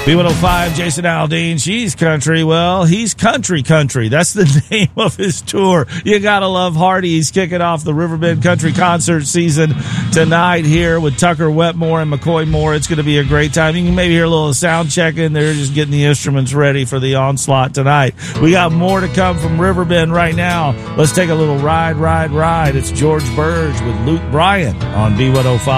B105, Jason Aldean. She's country. Well, he's country. That's the name of his tour. You gotta love Hardy. He's kicking off the Riverbend Country concert season tonight here with Tucker Wetmore and McCoy Moore. It's going to be a great time. You can maybe hear a little sound check in there, just getting the instruments ready for the onslaught tonight. We got more to come from Riverbend right now. Let's take a little ride. It's George Burge with Luke Bryan on B105.